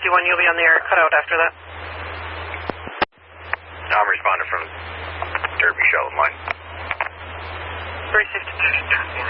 361, you'll be on the air, cut out after that. I'm responding from Derby Shell line. 352.